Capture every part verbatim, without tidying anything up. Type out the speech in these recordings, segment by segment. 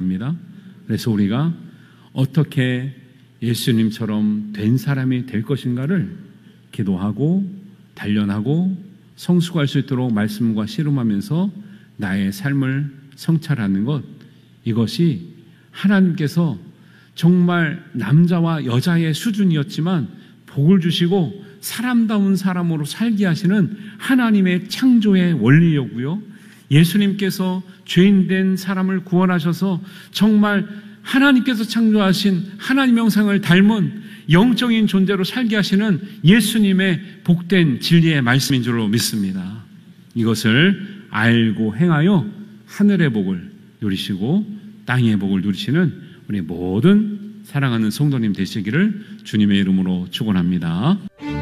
합니다. 그래서 우리가 어떻게 예수님처럼 된 사람이 될 것인가를 기도하고 단련하고 성숙할 수 있도록 말씀과 씨름하면서 나의 삶을 성찰하는 것, 이것이 하나님께서 정말 남자와 여자의 수준이었지만 복을 주시고 사람다운 사람으로 살게 하시는 하나님의 창조의 원리였고요, 예수님께서 죄인된 사람을 구원하셔서 정말 하나님께서 창조하신 하나님의 형상을 닮은 영적인 존재로 살게 하시는 예수님의 복된 진리의 말씀인 줄로 믿습니다. 이것을 알고 행하여 하늘의 복을 누리시고 땅의 복을 누리시는 우리 모든 사랑하는 성도님 되시기를 주님의 이름으로 축원합니다.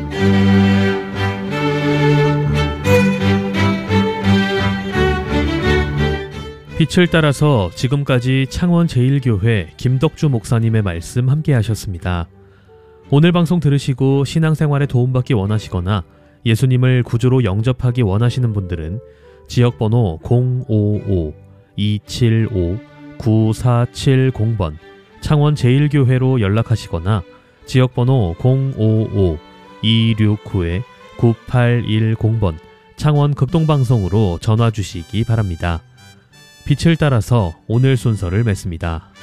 빛을 따라서 지금까지 창원제일교회 김덕주 목사님의 말씀 함께 하셨습니다. 오늘 방송 들으시고 신앙생활에 도움받기 원하시거나 예수님을 구주로 영접하기 원하시는 분들은 지역번호 공오오 이칠오 구사칠공 번 창원제일교회로 연락하시거나 지역번호 공오오 이육구 구팔일공 번 창원극동방송으로 전화 주시기 바랍니다. 빛을 따라서 오늘 순서를 맺습니다.